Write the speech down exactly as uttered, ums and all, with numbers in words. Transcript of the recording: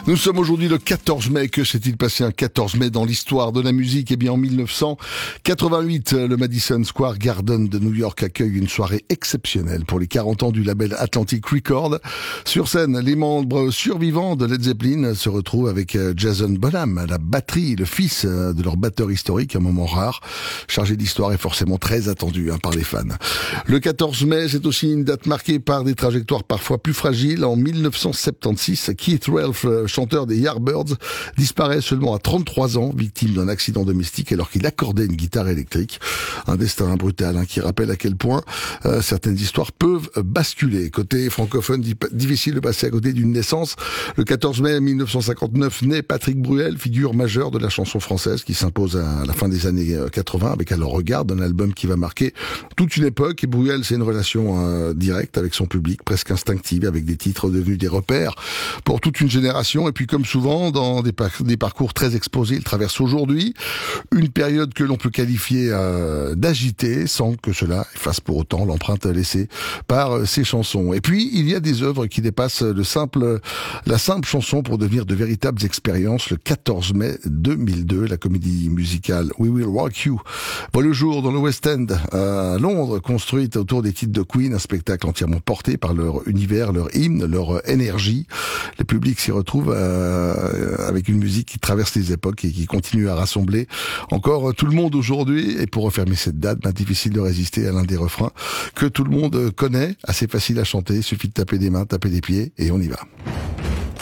Nous sommes aujourd'hui le quatorze mai. Que s'est-il passé un quatorze mai dans l'histoire de la musique? Eh bien, en mille neuf cent quatre-vingt-huit, le Madison Square Garden de New York accueille une soirée exceptionnelle pour les quarante ans du label Atlantic Records. Sur scène, les membres survivants de Led Zeppelin se retrouvent avec Jason Bonham à la batterie, le fils de leur batteur historique, un moment rare, chargé d'histoire et forcément très attendu hein, par les fans. Le quatorze mai, c'est aussi une date marquée par des trajectoires parfois plus fragiles. En mille neuf cent soixante-sreize, Keith Relf, chanteur des Yardbirds, disparaît seulement à trente-trois ans, victime d'un accident domestique alors qu'il accordait une guitare électrique. Un destin brutal hein, qui rappelle à quel point euh, certaines histoires peuvent basculer. Côté francophone, difficile de passer à côté d'une naissance. Le quatorze mai mille neuf cent cinquante-neuf naît Patrick Bruel, figure majeure de la chanson française qui s'impose à la fin des années quatre-vingts avec À leur regard, un album qui va marquer toute une époque. Et Bruel, c'est une relation euh, directe avec son public, presque instinctive, avec des titres devenus des repères pour toute une génération. Et puis comme souvent, dans des, par- des parcours très exposés, il traverse aujourd'hui une période que l'on peut qualifier euh, d'agitée, sans que cela efface pour autant l'empreinte laissée par euh, ses chansons. Et puis, il y a des œuvres qui dépassent le simple, la simple chanson pour devenir de véritables expériences. Le quatorze mai deux mille deux, la comédie musicale We Will Rock You voit le jour dans le West End à Londres, construite autour des titres de Queen, un spectacle entièrement porté par leur univers, leur hymne, leur énergie. Le public s'y retrouve euh, avec une musique qui traverse les époques et qui continue à rassembler encore tout le monde aujourd'hui. Et pour refermer cette date, ben, difficile de résister à l'un des refrains que tout le monde connaît, assez facile à chanter, il suffit de taper des mains, taper des pieds et on y va.